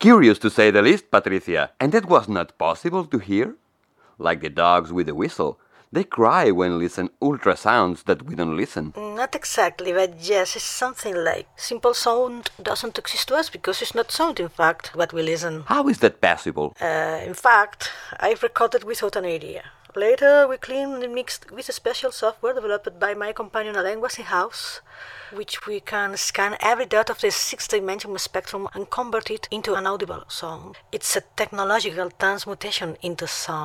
Curious to say the least, Patricia. And that was not possible to hear? Like the dogs with the whistle. They cry when listen ultrasounds that we don't listen. Not exactly, but yes, it's something like simple sound doesn't exist to us because it's not sound, in fact, what we listen. How is that possible? In fact, I recorded without an idea. Later, we cleaned and mixed with a special software developed by my companion Alain Wassenhaus, which we can scan every dot of the six-dimensional spectrum and convert it into an audible sound. It's a technological transmutation into sound.